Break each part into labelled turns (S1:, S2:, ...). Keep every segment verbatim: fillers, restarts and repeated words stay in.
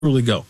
S1: really go?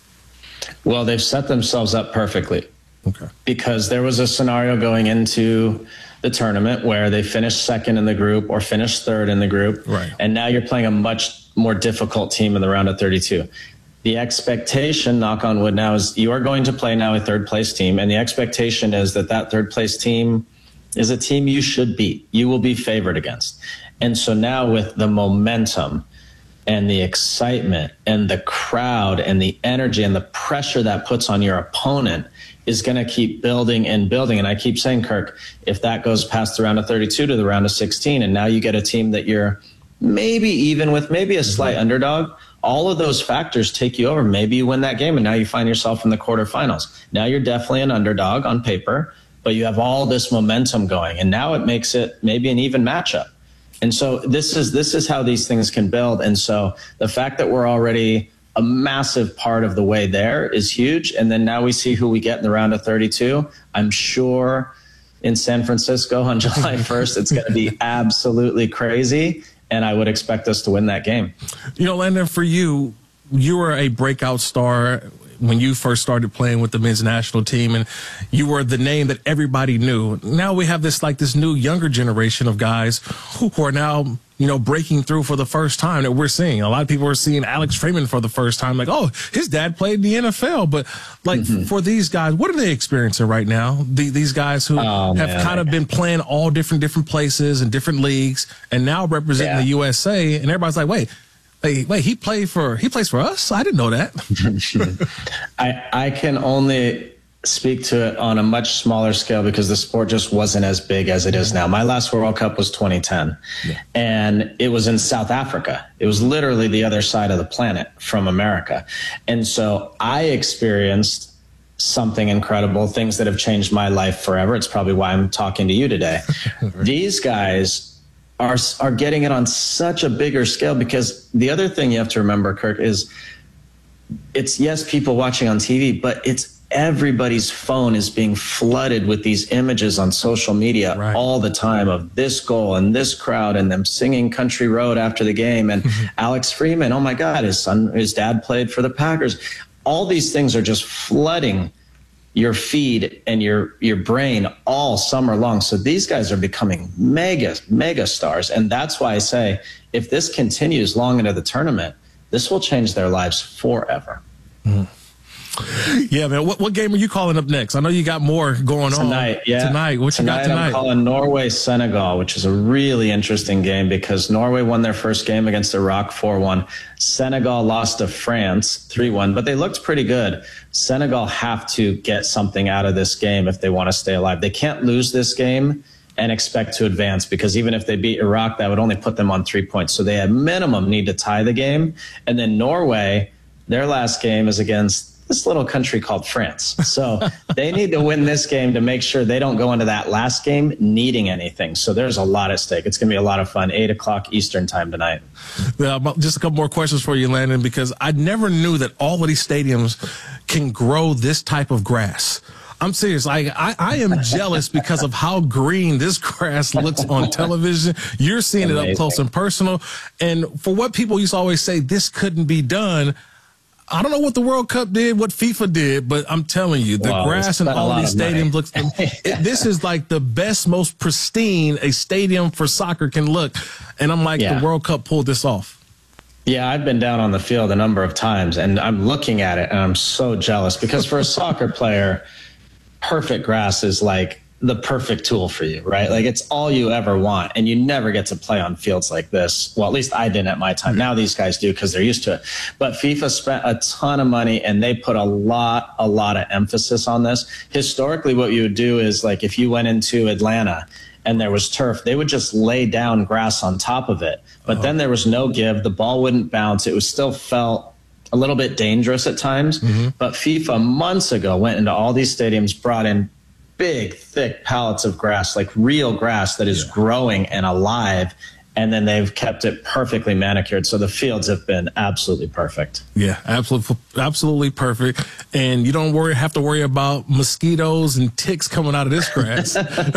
S2: Well, they've set themselves up perfectly.
S1: Okay.
S2: Because there was a scenario going into the tournament where they finished second in the group or finished third in the group.
S1: Right.
S2: And now you're playing a much more difficult team in the round of thirty-two. The expectation, knock on wood now, is you are going to play now a third place team. And the expectation is that that third place team is a team you should beat. You will be favored against. And so now with the momentum and the excitement and the crowd and the energy and the pressure that puts on your opponent is going to keep building and building. And I keep saying, Kirk, if that goes past the round of thirty-two to the round of sixteen, and now you get a team that you're maybe even with, maybe a slight underdog, all of those factors take you over. Maybe you win that game and now you find yourself in the quarterfinals. Now you're definitely an underdog on paper, but you have all this momentum going. And now it makes it maybe an even matchup. And so this is this is how these things can build. And so the fact that we're already a massive part of the way there is huge. And then now we see who we get in the round of thirty-two. I'm sure in San Francisco on July first, it's going to be absolutely crazy. And I would expect us to win that game.
S1: You know, Landon, for you, you were a breakout star when you first started playing with the men's national team, and you were the name that everybody knew. Now we have this like this new younger generation of guys who are now, you know, breaking through for the first time that we're seeing. A lot of people are seeing Alex Freeman for the first time, like, oh, his dad played in the N F L. But like mm-hmm. for these guys, what are they experiencing right now? The, these guys who
S2: oh,
S1: have
S2: man.
S1: kind of been playing all different different places and different leagues, and now representing yeah. the U S A, and everybody's like, wait. Wait, wait, he played for he plays for us? I didn't know that.
S2: I I can only speak to it on a much smaller scale because the sport just wasn't as big as it is now. My last World Cup was twenty ten, yeah. and it was in South Africa. It was literally the other side of the planet from America. And so I experienced something incredible, things that have changed my life forever. It's probably why I'm talking to you today. Right. These guys are are getting it on such a bigger scale, because the other thing you have to remember, Kirk, is it's, yes, people watching on T V, but it's everybody's phone is being flooded with these images on social media right. all the time of this goal and this crowd and them singing Country Road after the game. And Alex Freeman, oh my God, his son, his dad played for the Packers. All these things are just flooding your feed and your your brain all summer long. So these guys are becoming mega, mega stars. And that's why I say, if this continues long into the tournament, this will change their lives forever.
S1: Mm. Yeah, man. What, what game are you calling up next? I know you got more going
S2: tonight,
S1: on.
S2: Tonight, yeah.
S1: Tonight. What
S2: tonight,
S1: you got tonight?
S2: I'm calling Norway-Senegal, which is a really interesting game because Norway won their first game against Iraq four one. Senegal lost to France three one, but they looked pretty good. Senegal have to get something out of this game if they want to stay alive. They can't lose this game and expect to advance, because even if they beat Iraq, that would only put them on three points. So they at minimum need to tie the game. And then Norway, their last game is against this little country called France. So they need to win this game to make sure they don't go into that last game needing anything. So there's a lot at stake. It's going to be a lot of fun. eight o'clock Eastern time tonight.
S1: Yeah, just a couple more questions for you, Landon, because I never knew that all of these stadiums can grow this type of grass. I'm serious. Like, I, I am jealous because of how green this grass looks on television. You're seeing Amazing. It up close and personal. And for what people used to always say, this couldn't be done, I don't know what the World Cup did, what FIFA did, but I'm telling you, the well, grass in all these stadiums looks. it, this is like the best, most pristine a stadium for soccer can look, and I'm like, yeah. the World Cup pulled this off.
S2: Yeah, I've been down on the field a number of times, and I'm looking at it, and I'm so jealous because for a soccer player, perfect grass is like the perfect tool for you, right? Like, it's all you ever want, and you never get to play on fields like this. Well, at least I didn't at my time. Now these guys do because they're used to it. But FIFA spent a ton of money, and they put a lot, a lot of emphasis on this. Historically, what you would do is, like, if you went into Atlanta and there was turf, they would just lay down grass on top of it. But oh. then there was no give. The ball wouldn't bounce. It was still felt a little bit dangerous at times. Mm-hmm. But FIFA months ago went into all these stadiums, brought in big, thick pallets of grass, like real grass that is yeah. growing and alive. and then they've kept it perfectly manicured. So the fields have been absolutely perfect.
S1: Yeah, absolutely, absolutely perfect. And you don't worry, have to worry about mosquitoes and ticks coming out of this grass.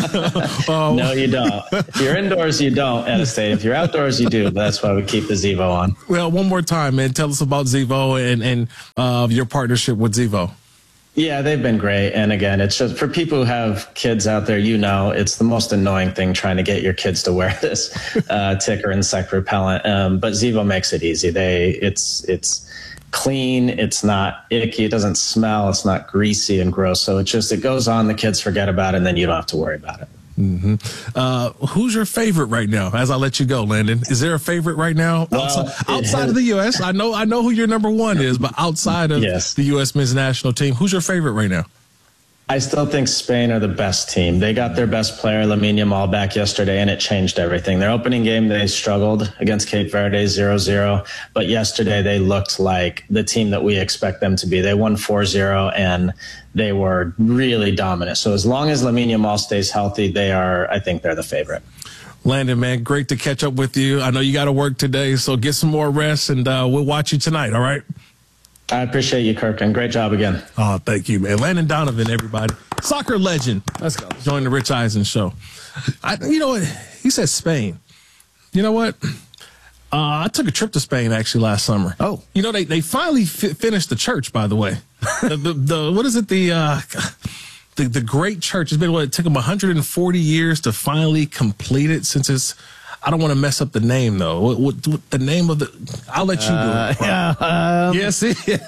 S1: um,
S2: no, you don't. If you're indoors, you don't at a stadium. If you're outdoors, you do. But that's why we keep the Zevo on.
S1: Well, one more time, man. Tell us about Zevo and, and uh, your partnership with Zevo.
S2: Yeah, they've been great. And again, it's just for people who have kids out there, you know, it's the most annoying thing trying to get your kids to wear this uh, tick or insect repellent. Um, but Zevo makes it easy. They, it's, it's clean. It's not icky. It doesn't smell. It's not greasy and gross. So it just, it goes on. The kids forget about it, and then you don't have to worry about it.
S1: Mm-hmm. Uh, who's your favorite right now? As I let you go, Landon, is there a favorite right now
S2: well,
S1: outside, outside of the U S? I know, I know who your number one is, but outside of
S2: yes.
S1: the U S men's national team, who's your favorite right now?
S2: I still think Spain are the best team. They got their best player, Lamine Yamal, back yesterday, and it changed everything. Their opening game, they struggled against Cape Verde zero zero, but yesterday they looked like the team that we expect them to be. They won four zero, and they were really dominant. So as long as Lamine Yamal stays healthy, they are, I think they're the favorite.
S1: Landon, man, great to catch up with you. I know you got to work today, so get some more rest, and uh, we'll watch you tonight, all right?
S2: I appreciate you, Kirk, and great job again.
S1: Oh, thank you, man. Landon Donovan, everybody. Soccer legend. Let's go. Join the Rich Eisen show. I, you know what? He said Spain. You know what? Uh, I took a trip to Spain, actually, last summer.
S3: Oh.
S1: You know, they, they finally fi- finished the church, by the way. the, the, the What is it? The, uh, the the great church. It's been, what, it took them one hundred forty years to finally complete it since it's, I don't want to mess up the name, though. What, what, what the name of the? I'll let you do
S3: Uh,
S1: it.
S3: yeah, um,
S1: Yes,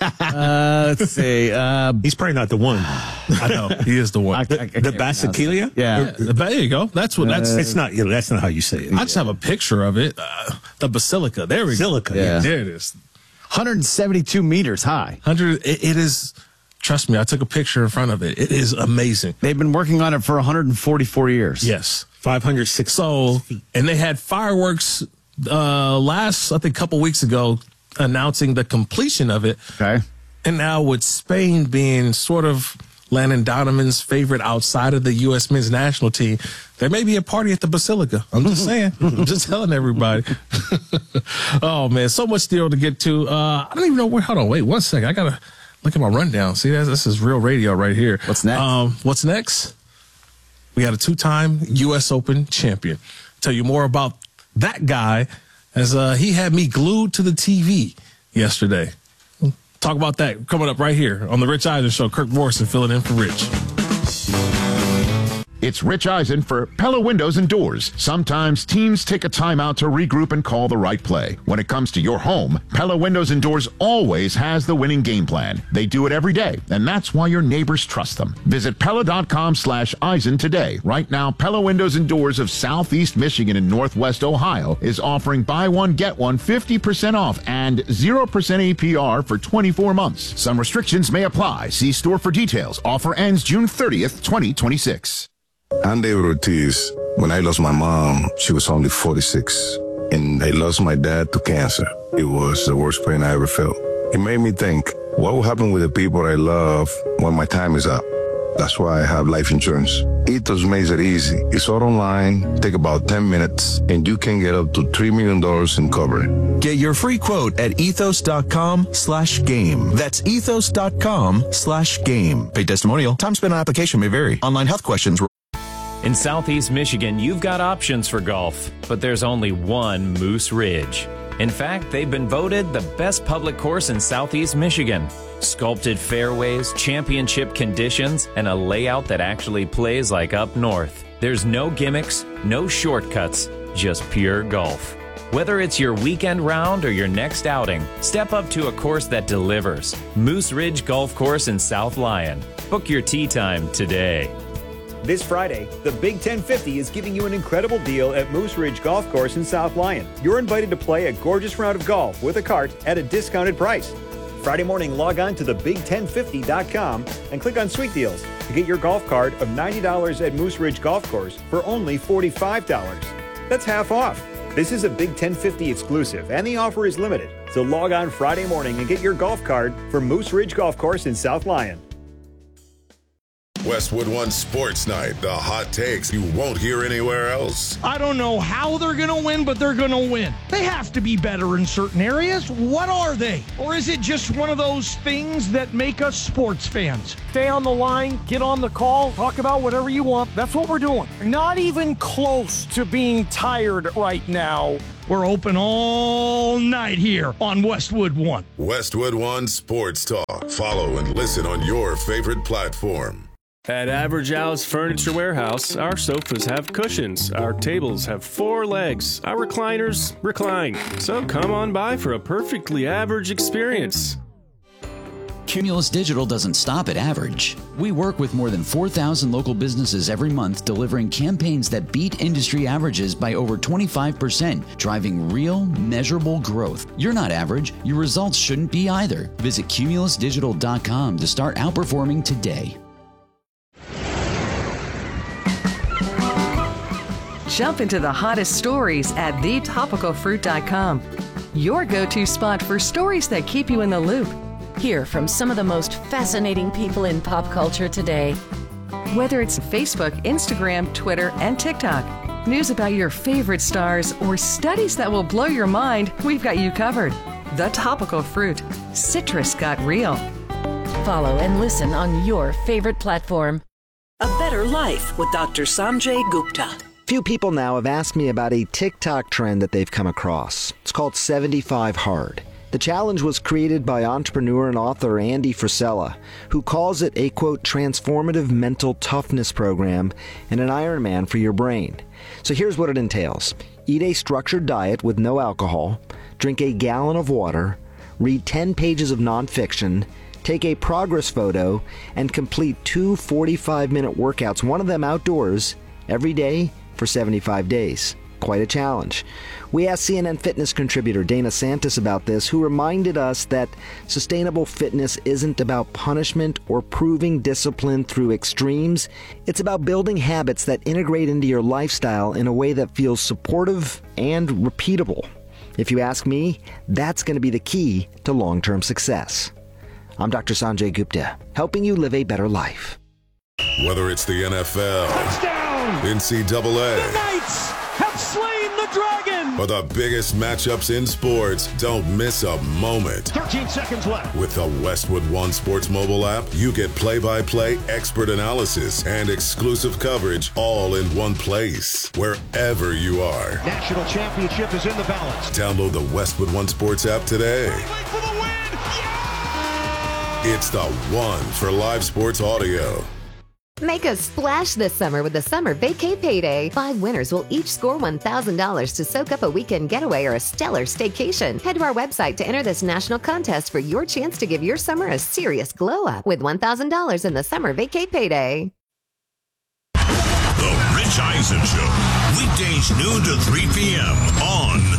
S3: uh, let's see. Uh,
S4: He's probably not the one.
S1: I know he is the one.
S3: I-
S4: The,
S3: I- I
S4: the
S3: can't
S4: Basileia?
S3: yeah.
S1: Yeah, there you go. That's what that's.
S4: It's not. That's not how you say it.
S1: I just have a picture of it. Uh, the basilica. There we
S4: Basilica,
S1: go.
S3: yeah.
S1: There it is.
S3: one hundred seventy-two meters high.
S1: Hundred. It, it is. Trust me. I took a picture in front of it. It is amazing.
S3: They've been working on it for one hundred forty-four years.
S1: Yes.
S4: five hundred six.
S1: So, and they had fireworks uh, last, I think, a couple weeks ago, announcing the completion of it.
S3: Okay.
S1: And now with Spain being sort of Landon Donovan's favorite outside of the U S men's national team, there may be a party at the Basilica. I'm just saying. I'm just telling everybody. Oh, man, so much still to get to. Uh, I don't even know where. Hold on, wait one second. I got to look at my rundown. See, that's, this is real radio right here.
S3: What's next?
S1: Um, what's next? We got a two-time U S Open champion. Tell you more about that guy as uh, he had me glued to the T V yesterday. Talk about that coming up right here on the Rich Eisen Show. Kirk Morrison filling in for Rich.
S5: It's Rich Eisen for Pella Windows and Doors. Sometimes teams take a timeout to regroup and call the right play. When it comes to your home, Pella Windows and Doors always has the winning game plan. They do it every day, and that's why your neighbors trust them. Visit Pella.com slash Eisen today. Right now, Pella Windows and Doors of Southeast Michigan and Northwest Ohio is offering buy one, get one fifty percent off and zero percent A P R for twenty-four months. Some restrictions may apply. See store for details. Offer ends June thirtieth, twenty twenty-six.
S6: I'm David Ortiz. When I lost my mom, she was only forty-six. And I lost my dad to cancer. It was the worst pain I ever felt. It made me think, what will happen with the people I love when my time is up? That's why I have life insurance. Ethos makes it easy. It's all online, take about ten minutes, and you can get up to three million dollars in coverage.
S7: Get your free quote at ethos.com slash game. That's ethos.com slash game. Paid testimonial. Time spent on application may vary. Online health questions.
S8: In Southeast Michigan, you've got options for golf, but there's only one Moose Ridge. In fact, they've been voted the best public course in Southeast Michigan. Sculpted fairways, championship conditions, and a layout that actually plays like up north. There's no gimmicks, no shortcuts, just pure golf. Whether it's your weekend round or your next outing, step up to a course that delivers. Moose Ridge Golf Course in South Lyon. Book your tee time today.
S9: This Friday, the Big ten fifty is giving you an incredible deal at Moose Ridge Golf Course in South Lyon. You're invited to play a gorgeous round of golf with a cart at a discounted price. Friday morning, log on to the big ten fifty dot com and click on Sweet Deals to get your golf cart of ninety dollars at Moose Ridge Golf Course for only forty-five dollars. That's half off. This is a Big ten fifty exclusive, and the offer is limited. So log on Friday morning and get your golf cart for Moose Ridge Golf Course in South Lyon.
S10: Westwood One Sports Night, the hot takes you won't hear anywhere else.
S11: I don't know how they're going to win, but they're going to win. They have to be better in certain areas. What are they? Or is it just one of those things that make us sports fans? Stay on the line, get on the call, talk about whatever you want. That's what we're doing. Not even close to being tired right now. We're open all night here on Westwood One.
S10: Westwood One Sports Talk. Follow and listen on your favorite platform.
S12: At Average Al's Furniture Warehouse, our sofas have cushions, our tables have four legs, our recliners recline. So come on by for a perfectly average experience.
S13: Cumulus Digital doesn't stop at average. We work with more than four thousand local businesses every month, delivering campaigns that beat industry averages by over twenty-five percent, driving real, measurable growth. You're not average. Your results shouldn't be either. Visit cumulus digital dot com to start outperforming today.
S14: Jump into the hottest stories at the topical fruit dot com. Your go-to spot for stories that keep you in the loop.
S15: Hear from some of the most fascinating people in pop culture today.
S14: Whether it's Facebook, Instagram, Twitter, and TikTok, news about your favorite stars, or studies that will blow your mind, we've got you covered. The Topical Fruit. Citrus got real.
S15: Follow and listen on your favorite platform.
S16: A Better Life with Doctor Sanjay Gupta.
S17: Few people now have asked me about a TikTok trend that they've come across. It's called seventy-five hard. The challenge was created by entrepreneur and author Andy Frisella, who calls it a, quote, transformative mental toughness program and an Ironman for your brain. So here's what it entails. Eat a structured diet with no alcohol, drink a gallon of water, read ten pages of nonfiction, take a progress photo, and complete two forty-five minute workouts, one of them outdoors, every day for seventy-five days. Quite a challenge. We asked C N N Fitness contributor Dana Santis about this, who reminded us that sustainable fitness isn't about punishment or proving discipline through extremes. It's about building habits that integrate into your lifestyle in a way that feels supportive and repeatable. If you ask me, that's going to be the key to long-term success. I'm Doctor Sanjay Gupta, helping you live a better life.
S10: Whether it's the N F L,
S11: touchdown,
S10: N C double A,
S11: the Knights have slain the dragon,
S10: or the biggest matchups in sports, don't miss a moment.
S11: thirteen seconds left.
S10: With the Westwood One Sports mobile app, you get play-by-play expert analysis and exclusive coverage all in one place, wherever you are.
S11: National championship is in the balance.
S10: Download the Westwood One Sports app today.
S11: For the win. Yeah!
S10: It's the one for live sports audio.
S18: Make a splash this summer with the Summer Vacay Payday. Five winners will each score one thousand dollars to soak up a weekend getaway or a stellar staycation. Head to our website to enter this national contest for your chance to give your summer a serious glow up with one thousand dollars in the Summer Vacay Payday.
S19: The Rich Eisen Show, weekdays noon to three p.m. on